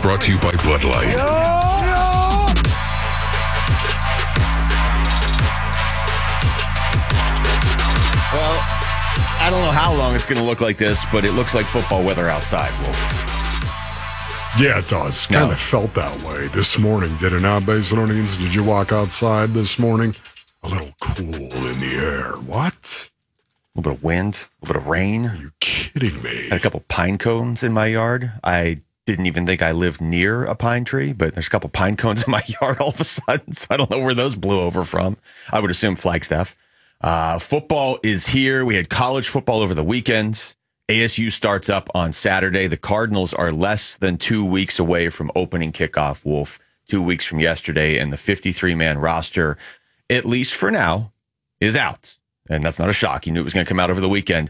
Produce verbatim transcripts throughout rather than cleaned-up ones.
brought to you by Bud Light. Well, I don't know how long it's going to look like this, but it looks like football weather outside, Wolf. Yeah, it does. No. Kind of felt that way this morning, did it not, Basinonians? Did you walk outside this morning? A little cool in the air. What? A little bit of wind, a little bit of rain. Are you kidding me? Had a couple pine cones in my yard. I didn't even think I lived near a pine tree, but there's a couple pine cones in my yard all of a sudden, so I don't know where those blew over from. I would assume Flagstaff. Uh, football is here. We had college football over the weekend. A S U starts up on Saturday. The Cardinals are less than two weeks away from opening kickoff, Wolf, two weeks from yesterday, and the fifty-three man roster, at least for now, is out. And that's not a shock. You knew it was going to come out over the weekend.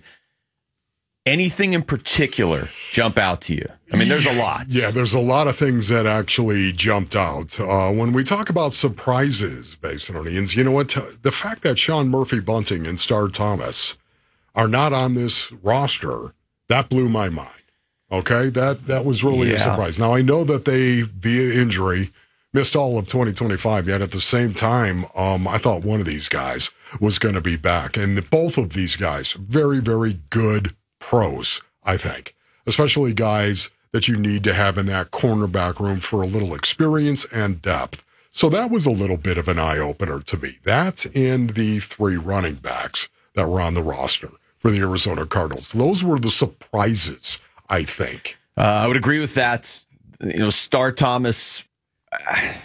Anything in particular jump out to you? I mean, there's a lot. Yeah, there's a lot of things that actually jumped out. Uh, when we talk about surprises, Basinonians, you know what? The fact that Sean Murphy-Bunting and Star Thomas are not on this roster, that blew my mind. Okay? That that was really Yeah. a surprise. Now, I know that they, via injury, missed all of twenty twenty-five, yet at the same time, um, I thought one of these guys was going to be back. And both of these guys, very, very good pros, I think, especially guys that you need to have in that cornerback room for a little experience and depth. So that was a little bit of an eye-opener to me. That's in the three running backs that were on the roster for the Arizona Cardinals. Those were the surprises, I think. Uh, I would agree with that. You know, Star Thomas uh,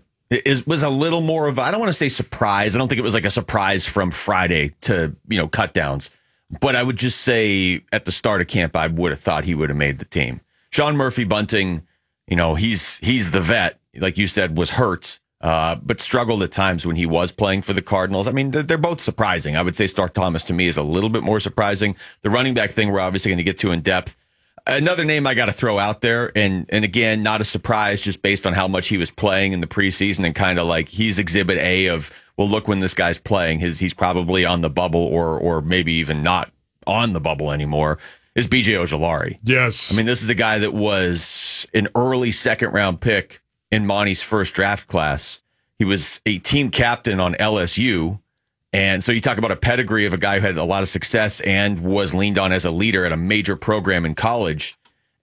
is was a little more of, I don't want to say surprise. I don't think it was like a surprise from Friday to, you know, cut downs. But I would just say at the start of camp, I would have thought he would have made the team. Sean Murphy-Bunting, you know, he's he's the vet, like you said, was hurt, uh, but struggled at times when he was playing for the Cardinals. I mean, they're, they're both surprising. I would say Star Thomas to me is a little bit more surprising. The running back thing we're obviously going to get to in depth. Another name I got to throw out there, and and again, not a surprise just based on how much he was playing in the preseason and kind of like he's exhibit A of, well, look, when this guy's playing, his he's probably on the bubble or or maybe even not on the bubble anymore, is B J Ojulari. Yes. I mean, this is a guy that was an early second round pick in Monty's first draft class. He was a team captain on L S U. And so you talk about a pedigree of a guy who had a lot of success and was leaned on as a leader at a major program in college.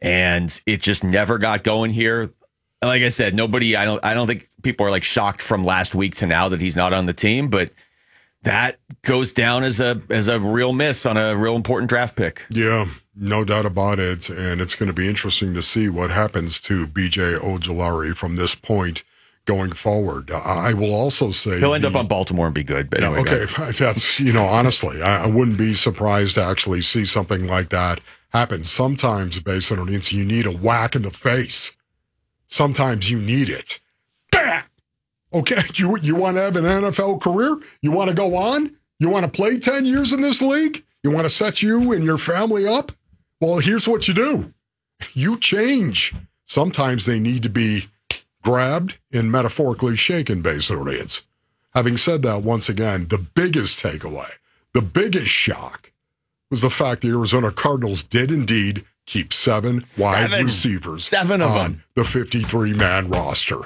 And it just never got going here. Like I said, nobody, I don't, I don't think people are like shocked from last week to now that he's not on the team, but that goes down as a, as a real miss on a real important draft pick. Yeah, no doubt about it. And it's going to be interesting to see what happens to B J Ojulari from this point going forward. I will also say He'll end the, up on Baltimore and be good. But yeah, anyway, okay, that's, you know, honestly, I, I wouldn't be surprised to actually see something like that happen. Sometimes, based on it, you need a whack in the face. Sometimes you need it. Bam! Okay, you you want to have an N F L career? You want to go on? You want to play ten years in this league? You want to set you and your family up? Well, here's what you do. You change. Sometimes they need to be grabbed and metaphorically shaken, Basinonians. Having said that, once again, the biggest takeaway, the biggest shock was the fact the Arizona Cardinals did indeed keep seven, wide Seven. receivers Seven of on them. the fifty-three man roster.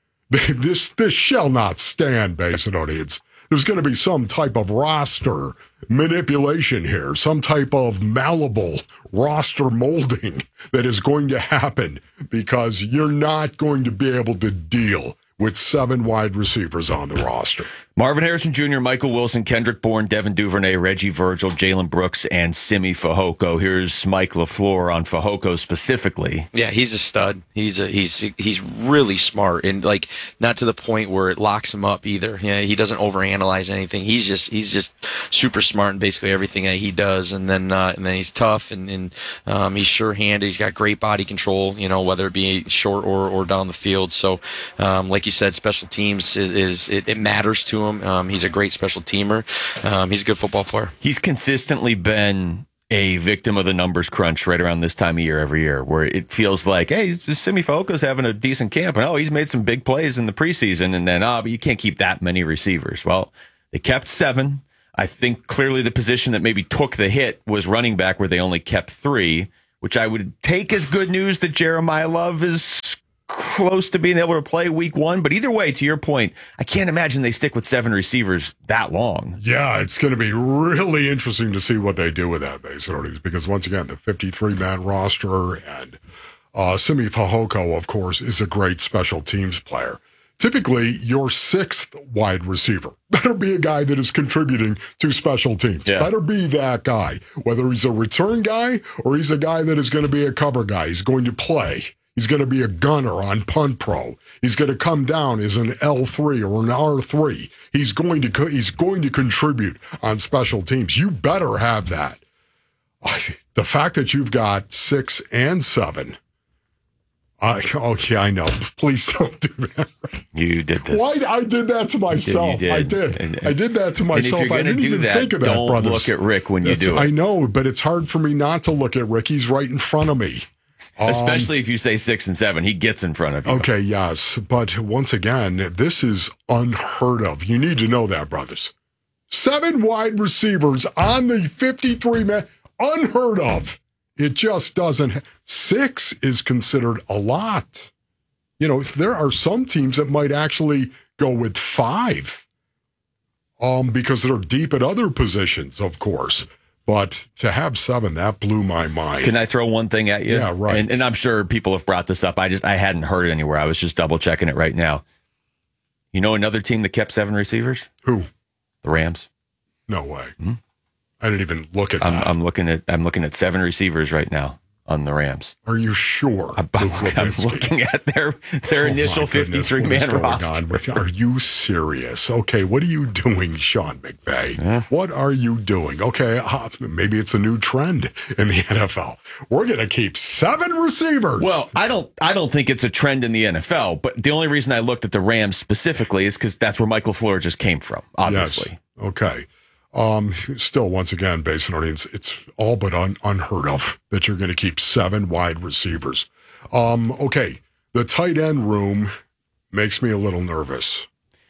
This this shall not stand, Basinonians. There's going to be some type of roster manipulation here, some type of malleable roster molding that is going to happen because you're not going to be able to deal with seven wide receivers on the roster. Marvin Harrison Junior, Michael Wilson, Kendrick Bourne, Devin Duvernay, Reggie Virgil, Jalen Brooks, and Simi Fehoko. Here's Mike LaFleur on Fehoko specifically. Yeah, he's a stud. He's a, he's he's really smart, and like not to the point where it locks him up either. Yeah, he doesn't overanalyze anything. He's just he's just super smart in basically everything that he does, and then uh, and then he's tough and and um, he's sure-handed. He's got great body control. You know, whether it be short or, or down the field. So, um, like you said, special teams is, is it, it matters to him. Um, he's a great special teamer. Um, he's a good football player. He's consistently been a victim of the numbers crunch right around this time of year every year, where it feels like, hey, Simi Fehoko's having a decent camp, and oh, he's made some big plays in the preseason, and then, oh, but you can't keep that many receivers. Well, they kept seven. I think clearly the position that maybe took the hit was running back, where they only kept three, which I would take as good news that Jeremiah Love is close to being able to play week one. But either way, to your point, I can't imagine they stick with seven receivers that long. Yeah, it's going to be really interesting to see what they do with that, basically, because once again, the fifty-three man roster and uh, Simi Fehoko, of course, is a great special teams player. Typically, your sixth wide receiver better be a guy that is contributing to special teams. Yeah. Better be that guy, whether he's a return guy or he's a guy that is going to be a cover guy. He's going to play. He's going to be a gunner on Punt Pro. He's going to come down as an L three or an R three. He's going to co- he's going to contribute on special teams. You better have that. The fact that you've got six and seven. Uh, okay, I know. Please don't do that. You did this. Why? I did that to myself. You did. I did. And, I did that to myself. And if you're I going didn't to do even that, think of that, don't brothers. look at Rick when you That's, do it. I know, but it's hard for me not to look at Rick. He's right in front of me. Um, Especially if you say six and seven. He gets in front of you. Okay, yes. But once again, this is unheard of. You need to know that, brothers. Seven wide receivers on the fifty-three man. Unheard of. It just doesn't. Six is considered a lot. You know, there are some teams that might actually go with five um, because they're deep at other positions, of course. But to have seven, that blew my mind. Can I throw one thing at you? Yeah, right. And, and I'm sure people have brought this up. I just I hadn't heard it anywhere. I was just double checking it right now. You know another team that kept seven receivers? Who? The Rams. No way. Hmm? I didn't even look at I'm, that. I'm looking at I'm looking at seven receivers right now on the Rams. Are you sure? I'm, I'm looking at their their Oh initial fifty-three man roster. Are you serious? Okay, what are you doing, Sean McVay? Yeah. What are you doing? Okay, uh, maybe it's a new trend in the N F L. We're going to keep seven receivers. Well, I don't I don't think it's a trend in the N F L, but the only reason I looked at the Rams specifically is because that's where Michael Fleur just came from, obviously. Yes. Okay. Um, still, once again, based on audience, it's all but un- unheard of that you're going to keep seven wide receivers. Um, okay, the tight end room makes me a little nervous.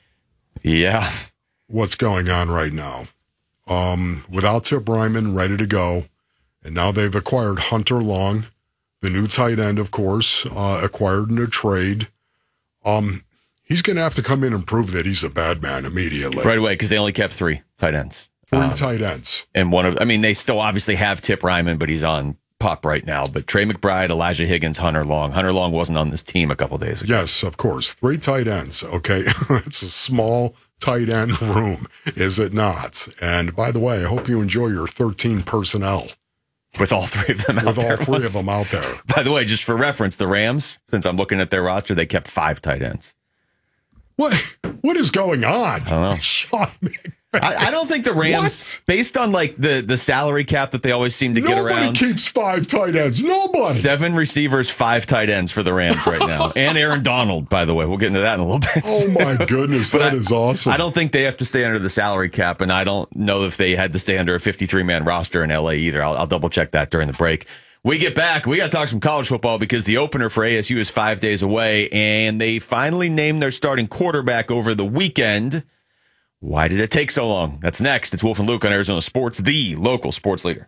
Yeah. What's going on right now? Um, without Tip Ryman ready to go, and now they've acquired Hunter Long, the new tight end, of course, uh, acquired in a trade. Um, he's going to have to come in and prove that he's a bad man immediately. Right away, because they only kept three tight ends. Three Um, tight ends. And one of, I mean, they still obviously have Tip Ryman, but he's on PUP right now. But Trey McBride, Elijah Higgins, Hunter Long. Hunter Long wasn't on this team a couple days ago. Yes, of course. Three tight ends. Okay. It's a small tight end room, is it not? And by the way, I hope you enjoy your thirteen personnel With all three of them out with there. all three once. of them out there. By the way, just for reference, the Rams, since I'm looking at their roster, they kept five tight ends. What? What is going on? I don't know. Sean McVay. I, I don't think the Rams, What? based on like the, the salary cap that they always seem to get Nobody around, keeps five tight ends. Nobody. seven receivers, five tight ends for the Rams right now. And Aaron Donald, by the way. We'll get into that in a little bit. Oh, my goodness. But That I- is awesome. I don't think they have to stay under the salary cap, and I don't know if they had to stay under a fifty-three man roster in L A either. I'll, I'll double check that during the break. We get back. We got to talk some college football because the opener for A S U is five days away, and they finally named their starting quarterback over the weekend. Why did it take so long? That's next. It's Wolf and Luke on Arizona Sports, the local sports leader.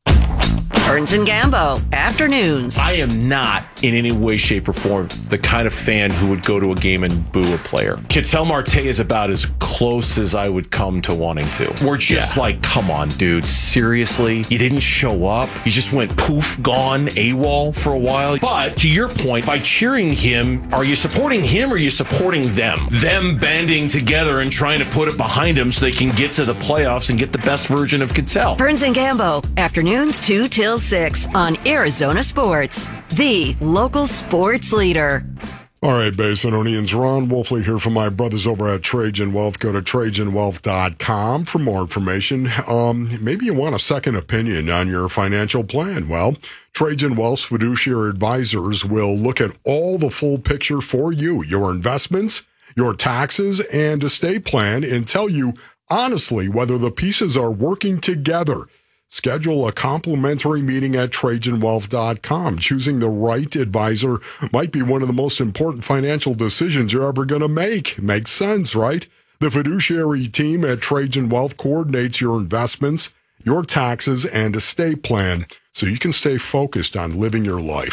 Burns and Gambo, afternoons. I am not in any way, shape, or form the kind of fan who would go to a game and boo a player. Ketel Marte is about as close as I would come to wanting to. We're just Yeah. like, come on, dude. Seriously? You didn't show up? You just went poof, gone, AWOL for a while? But to your point, by cheering him, are you supporting him or are you supporting them? Them banding together and trying to put it behind him so they can get to the playoffs and get the best version of Ketel. Burns and Gambo, afternoons two till six on Arizona Sports, the local sports leader. All right, Basinonians, Ron Wolfley here from my brothers over at Trajan Wealth. Go to trajan wealth dot com for more information. Um, maybe you want a second opinion on your financial plan. Well, Trajan Wealth's fiduciary advisors will look at all the full picture for you, your investments, your taxes, and estate plan, and tell you honestly whether the pieces are working together. Schedule a complimentary meeting at trajan wealth dot com. Choosing the right advisor might be one of the most important financial decisions you're ever going to make. Makes sense, right? The fiduciary team at Trajan Wealth coordinates your investments, your taxes, and estate plan so you can stay focused on living your life.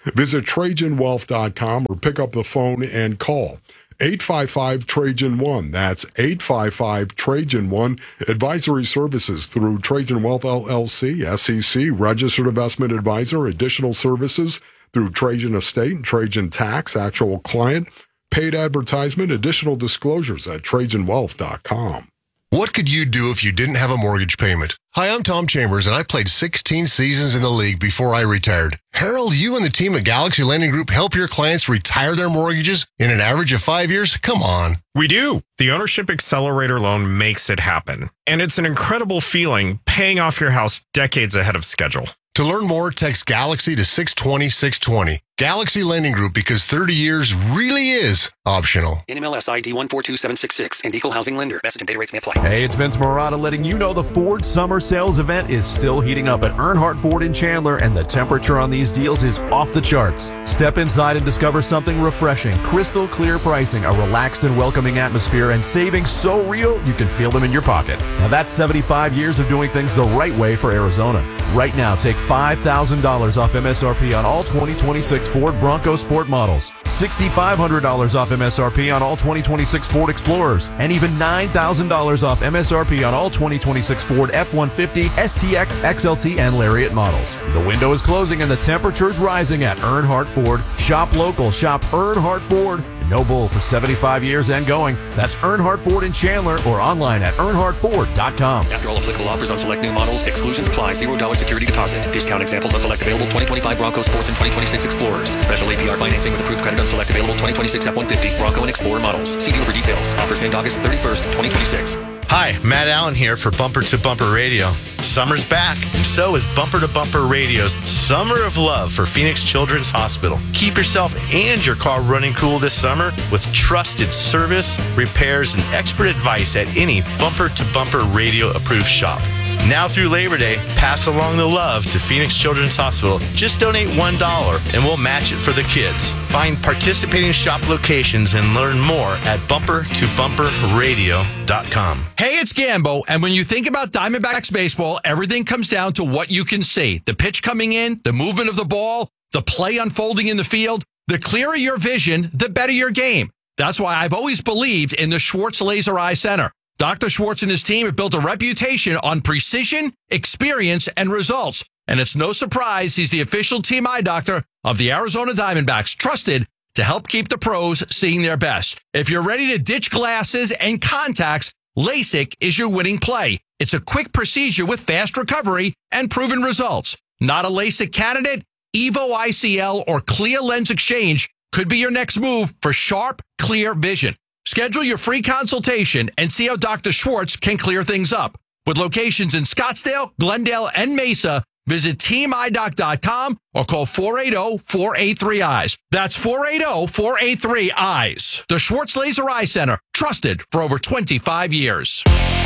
Visit Trajan Wealth dot com or pick up the phone and call eight five five Trajan one. That's eight five five Trajan one. Advisory services through Trajan Wealth L L C, S E C, registered investment advisor. Additional services through Trajan Estate, Trajan Tax, actual client, paid advertisement. Additional disclosures at Trajan Wealth dot com. What could you do if you didn't have a mortgage payment? Hi, I'm Tom Chambers, and I played sixteen seasons in the league before I retired. Harold, you and the team at Galaxy Lending Group help your clients retire their mortgages in an average of five years? Come on. We do. The Ownership Accelerator loan makes it happen. And it's an incredible feeling paying off your house decades ahead of schedule. To learn more, text Galaxy to six twenty, six twenty. Galaxy Lending Group, because thirty years really is optional. N M L S I D one four two seven six six and Equal Housing Lender. Message and data rates may apply. Hey, it's Vince Marotta letting you know the Ford Summer Sales event is still heating up at Earnhardt Ford in Chandler, and the temperature on these deals is off the charts. Step inside and discover something refreshing, crystal clear pricing, a relaxed and welcoming atmosphere, and savings so real you can feel them in your pocket. Now that's seventy-five years of doing things the right way for Arizona. Right now, take five thousand dollars off M S R P on all twenty twenty-six Ford Bronco Sport models, six thousand five hundred dollars off M S R P on all twenty twenty-six Ford Explorers, and even nine thousand dollars off M S R P on all twenty twenty-six Ford F one fifty, S T X, X L T, and Lariat models. The window is closing and the temperature is rising at Earnhardt Ford. Shop local, shop Earnhardt Ford. No bull for seventy-five years and going. That's Earnhardt Ford in Chandler or online at earnhardt ford dot com. After all applicable offers on select new models, exclusions apply. zero dollars security deposit. Discount examples on select available twenty twenty-five Bronco Sports and twenty twenty-six Explorers. Special A P R financing with approved credit on select available twenty twenty-six F one fifty Bronco and Explorer models. See dealer for details. Offers end August thirty-first, twenty twenty-six. Hi, Matt Allen here for Bumper to Bumper Radio. Summer's back, and so is Bumper to Bumper Radio's Summer of Love for Phoenix Children's Hospital. Keep yourself and your car running cool this summer with trusted service, repairs, and expert advice at any Bumper to Bumper Radio approved shop. Now through Labor Day, pass along the love to Phoenix Children's Hospital. Just donate one dollar and we'll match it for the kids. Find participating shop locations and learn more at bumper to bumper radio dot com. Hey, it's Gambo, and when you think about Diamondbacks baseball, everything comes down to what you can see. The pitch coming in, the movement of the ball, the play unfolding in the field. The clearer your vision, the better your game. That's why I've always believed in the Schwartz Laser Eye Center. Doctor Schwartz and his team have built a reputation on precision, experience, and results. And it's no surprise he's the official team eye doctor of the Arizona Diamondbacks, trusted to help keep the pros seeing their best. If you're ready to ditch glasses and contacts, LASIK is your winning play. It's a quick procedure with fast recovery and proven results. Not a LASIK candidate? Evo I C L or Clear Lens Exchange could be your next move for sharp, clear vision. Schedule your free consultation and see how Doctor Schwartz can clear things up. With locations in Scottsdale, Glendale, and Mesa, visit team eye doc dot com or call four eight zero, four eight three, eyes. That's four eight zero, four eight three, eyes. The Schwartz Laser Eye Center, trusted for over twenty-five years.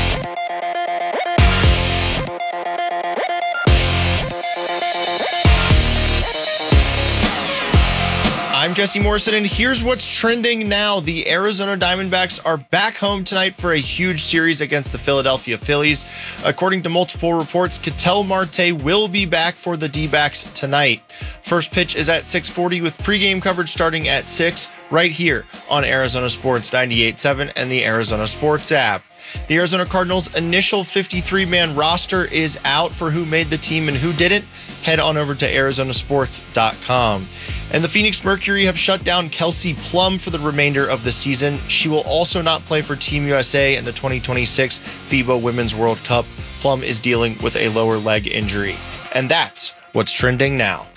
I'm Jesse Morrison, and here's what's trending now. The Arizona Diamondbacks are back home tonight for a huge series against the Philadelphia Phillies. According to multiple reports, Ketel Marte will be back for the D-backs tonight. First pitch is at six forty with pregame coverage starting at six right here on Arizona Sports ninety-eight point seven and the Arizona Sports app. The Arizona Cardinals' initial fifty-three man roster is out for who made the team and who didn't. Head on over to arizona sports dot com. And the Phoenix Mercury have shut down Kelsey Plum for the remainder of the season. She will also not play for Team U S A in the twenty twenty-six FIBA Women's World Cup. Plum is dealing with a lower leg injury. And that's what's trending now.